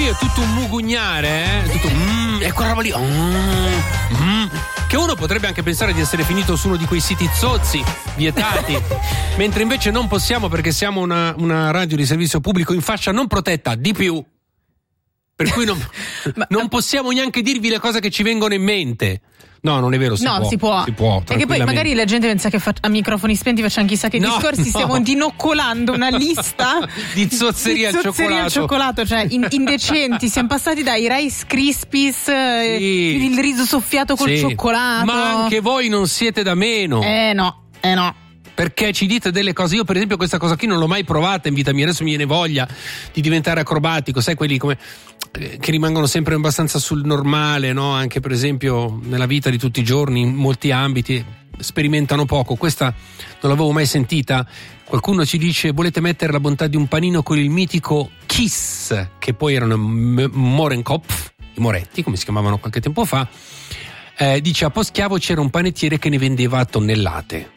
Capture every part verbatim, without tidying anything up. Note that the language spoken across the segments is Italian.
qui è tutto un mugugnare, eh? Tutto mm, e quella roba lì. Mm, mm, che uno potrebbe anche pensare di essere finito su uno di quei siti zozzi vietati, mentre invece non possiamo, perché siamo una, una radio di servizio pubblico in fascia non protetta, di più. Per cui non, Ma, non possiamo neanche dirvi le cose che ci vengono in mente. No, non è vero, si no, può. si può. Si può perché poi magari la gente pensa che fa- a microfoni spenti facciamo chissà che no, discorsi, no. stiamo dinoccolando una lista di zozzeria, di al zozzeria cioccolato. al cioccolato, cioè in- indecenti. Siamo passati dai Rice Krispies, sì. eh, il riso soffiato col sì. cioccolato. Ma anche voi non siete da meno. Eh no, eh no. Perché ci dite delle cose. Io per esempio questa cosa qui non l'ho mai provata in vita mia, adesso mi viene voglia di diventare acrobatico, sai, quelli come che rimangono sempre abbastanza sul normale, no? Anche per esempio nella vita di tutti i giorni, in molti ambiti sperimentano poco. Questa non l'avevo mai sentita. Qualcuno ci dice: volete mettere la bontà di un panino con il mitico Kiss, che poi erano M- Mohrenkopf, i Moretti come si chiamavano qualche tempo fa. Eh, dice: a Poschiavo c'era un panettiere che ne vendeva a tonnellate.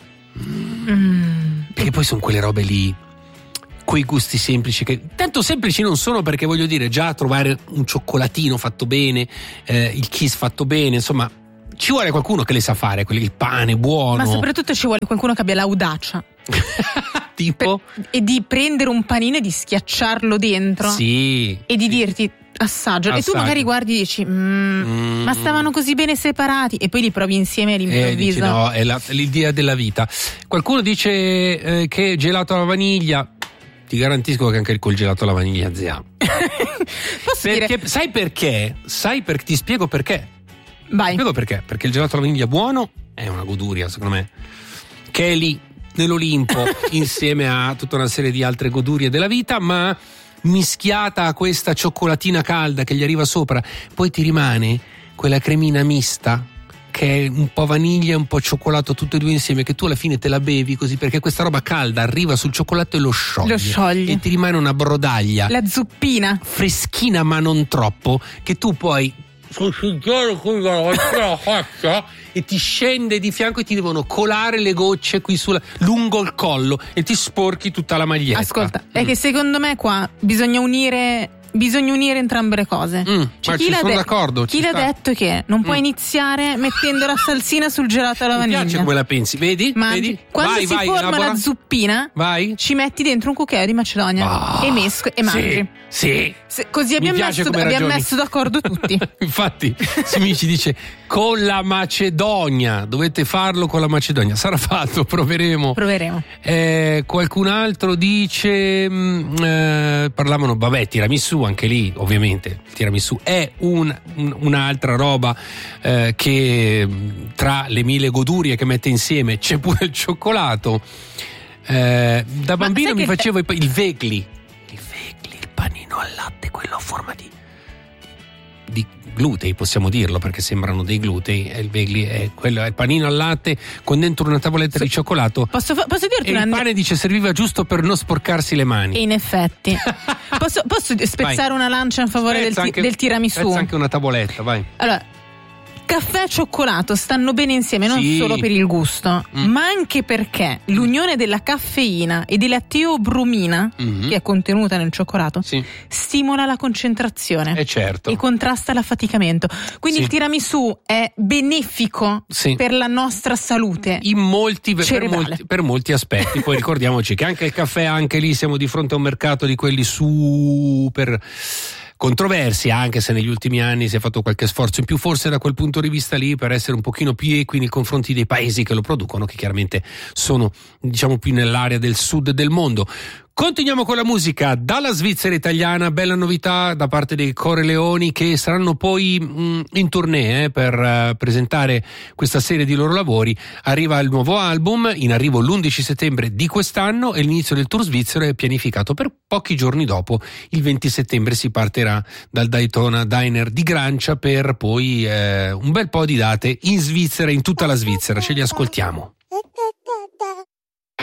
Mm. Perché poi sono quelle robe lì, quei gusti semplici, che tanto semplici non sono, perché voglio dire, già trovare un cioccolatino fatto bene, eh, il Kiss fatto bene, insomma ci vuole qualcuno che le sa fare, il pane buono. Ma soprattutto ci vuole qualcuno che abbia l'audacia tipo per, e di prendere un panino e di schiacciarlo dentro, sì, e di sì. dirti assaggio, Assaggio. e tu magari guardi e dici mm, mm. ma stavano così bene separati, e poi li provi insieme all'improvviso. Eh, dici, no, è la, l'idea della vita. Qualcuno dice eh, che gelato alla vaniglia. Ti garantisco che anche col gelato alla vaniglia, zia. Posso perché, dire? sai perché? Sai per, ti spiego perché. Vai. Ti spiego perché. Perché il gelato alla vaniglia buono è una goduria, secondo me, che è lì nell'Olimpo insieme a tutta una serie di altre godurie della vita, ma mischiata a questa cioccolatina calda che gli arriva sopra, poi ti rimane quella cremina mista che è un po' vaniglia e un po' cioccolato, tutte e due insieme, che tu alla fine te la bevi così, perché questa roba calda arriva sul cioccolato e lo scioglie, lo sciogli. E ti rimane una brodaglia, la zuppina freschina ma non troppo, che tu poi e ti scende di fianco e ti devono colare le gocce qui sulla, lungo il collo, e ti sporchi tutta la maglietta. Ascolta, mm. è che secondo me qua bisogna unire bisogna unire entrambe le cose. Mm, cioè, ma chi ci l'ha sono de- d'accordo. Chi l'ha sta. detto che non puoi mm. iniziare mettendo la salsina sul gelato alla vaniglia? Mi piace come la pensi, vedi? Ma vedi? quando vai, si vai, forma elabora. La zuppina, vai. Ci metti dentro un cucchiaio di macedonia oh, e mesco e mangi. Sì, sì. Se, così abbiamo, messo, abbiamo messo d'accordo tutti. Infatti Simici dice con la Macedonia, dovete farlo con la Macedonia. Sarà fatto, proveremo. Proveremo. Eh, qualcun altro dice mh, eh, parlavano, vabbè, tiramisù, anche lì ovviamente il tiramisù è un, un, un'altra roba eh, che tra le mille godurie che mette insieme c'è pure il cioccolato. Eh, da bambino mi facevo il, il vegli il vegli, il panino al latte, quello a forma di di glutei, possiamo dirlo, perché sembrano dei glutei. Il vegli è quello, è il panino al latte con dentro una tavoletta so, di cioccolato. Posso, fa- posso dirti e una... il pane dice serviva giusto per non sporcarsi le mani. E in effetti posso, posso spezzare vai. Una lancia in favore del, ti- anche, del tiramisù? Spezza anche una tavoletta, vai. Allora, caffè e cioccolato stanno bene insieme, non sì. solo per il gusto, mm. ma anche perché l'unione della caffeina e della teobromina, mm-hmm. che è contenuta nel cioccolato, sì. stimola la concentrazione eh certo. e contrasta l'affaticamento. Quindi sì. il tiramisù è benefico sì. per la nostra salute in molti per, cerebrale. molti, per molti aspetti. Poi ricordiamoci che anche il caffè, anche lì siamo di fronte a un mercato di quelli super controversi, anche se negli ultimi anni si è fatto qualche sforzo in più, forse da quel punto di vista lì, per essere un pochino più equi nei confronti dei paesi che lo producono, che chiaramente sono, diciamo, più nell'area del sud del mondo. Continuiamo con la musica dalla Svizzera italiana, bella novità da parte dei Corleoni, che saranno poi mh, in tournée eh, per uh, presentare questa serie di loro lavori. Arriva il nuovo album, in arrivo l'undici settembre di quest'anno, e l'inizio del tour svizzero è pianificato per pochi giorni dopo. Il venti settembre si partirà dal Daytona Diner di Grancia per poi eh, un bel po' di date in Svizzera, in tutta la Svizzera. Ce li ascoltiamo.